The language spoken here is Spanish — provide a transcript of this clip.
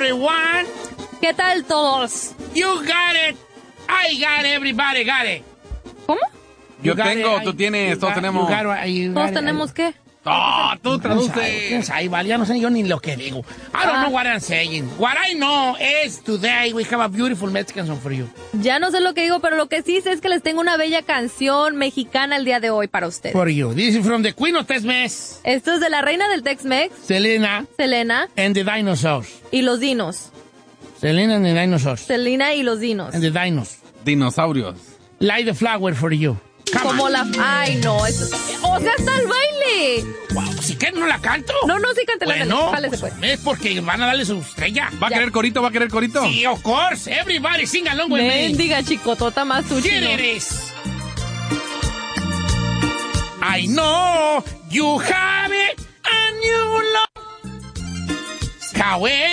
everyone. ¿Qué tal todos? You got it. I got it. Everybody got it. ¿Cómo? Yo tengo, tú tienes, todos tenemos. ¿Todos tenemos qué? Tú traduces. Ahí vale, ya no sé yo ni lo que digo. I don't know what I'm saying. What I know is today we have a beautiful Mexican song for you. Ya no sé lo que digo, pero lo que sí sé es que les tengo una bella canción mexicana el día de hoy para ustedes. For you. This is from the Queen of Tex-Mex. Esto es de la reina del Tex-Mex, Selena and the Dinosaurs. y los dinos. Selena and the Dinosaurs. Selena y los dinos. And the Dinos. Dinosaurios. Light the flower for you. Como la... Ay, no. O sea, hasta el baile. Wow, si quieres no la canto. No, sí, cántela. Bueno, Jálese, pues. es porque van a darle su estrella. ¿Va a querer corito? Sí, of course. Everybody sing along with me. Mendiga chicotota más tu chino. Here it is. I know you have it and you love.